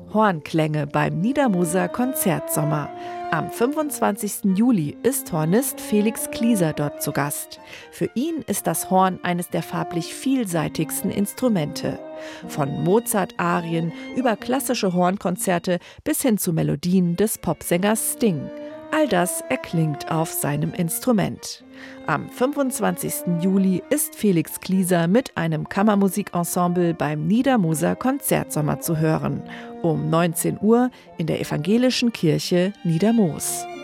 Hornklänge beim Niedermoser Konzertsommer. Am 25. Juli ist Hornist Felix Klieser dort zu Gast. Für ihn ist das Horn eines der farblich vielseitigsten Instrumente. Von Mozart-Arien über klassische Hornkonzerte bis hin zu Melodien des Popsängers Sting. All das erklingt auf seinem Instrument. Am 25. Juli ist Felix Klieser mit einem Kammermusikensemble beim Niedermoser Konzertsommer zu hören. Um 19 Uhr in der Evangelischen Kirche Niedermoos.